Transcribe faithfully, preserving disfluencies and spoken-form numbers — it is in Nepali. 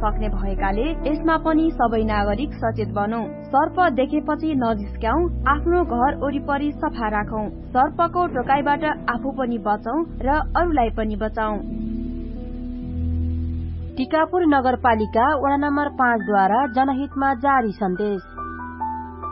सक्ने भएकाले यसमा पनि सबै नागरिक सचेत बनौं। सर्प देखेपछि नजिस्क्याउ, आफ्नो घर वरिपरि सफा राखौं। सर्पको टोकाइबाट आफू पनि बचौं र अरूलाई पनि बचाउँ। टिकापुर नगरपालिका वडा नम्बर पाँच द्वारा जनहितमा जारी सन्देश।